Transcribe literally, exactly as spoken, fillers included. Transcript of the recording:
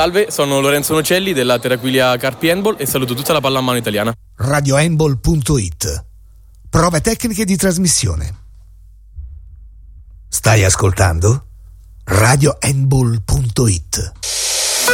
Salve, sono Lorenzo Nocelli della Terraquilia Carpi Handball e saluto tutta la pallamano italiana. radio handball punto it. Prove tecniche di trasmissione. Stai ascoltando? radio handball punto it.